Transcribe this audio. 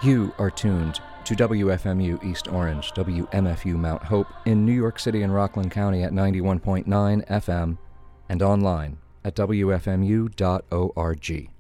You are tuned to WFMU East Orange, WMFU Mount Hope in New York City and Rockland County at 91.9 FM and online at WFMU.org.